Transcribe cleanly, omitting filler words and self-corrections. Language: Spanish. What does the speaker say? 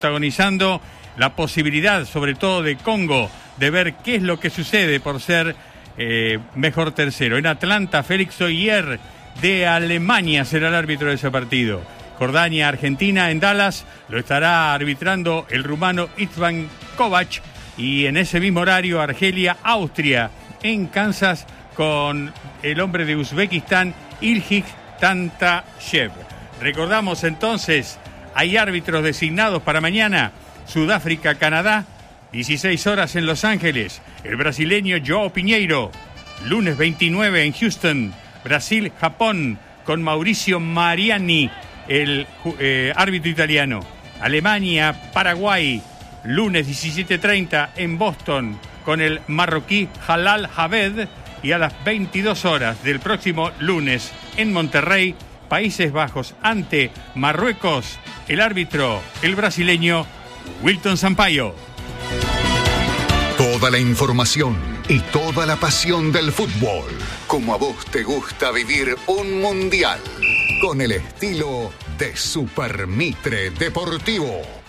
protagonizando la posibilidad, sobre todo de Congo, de ver qué es lo que sucede por ser mejor tercero. En Atlanta, Félix Ogier de Alemania será el árbitro de ese partido. Jordania, Argentina, en Dallas lo estará arbitrando el rumano Istvan Kovac. Y en ese mismo horario, Argelia, Austria, en Kansas, con el hombre de Uzbekistán, Ilhik Tantashev. Recordamos entonces, hay árbitros designados para mañana. Sudáfrica, Canadá, 16 horas en Los Ángeles. El brasileño João Pinheiro. Lunes 29 en Houston. Brasil, Japón, con Mauricio Mariani, el árbitro italiano. Alemania, Paraguay. Lunes 17:30 en Boston, con el marroquí Halal Javed. Y a las 22 horas del próximo lunes en Monterrey, Países Bajos ante Marruecos, el árbitro, el brasileño Wilton Sampaio. Toda la información y toda la pasión del fútbol, como a vos te gusta vivir un mundial, con el estilo de Super Mitre Deportivo.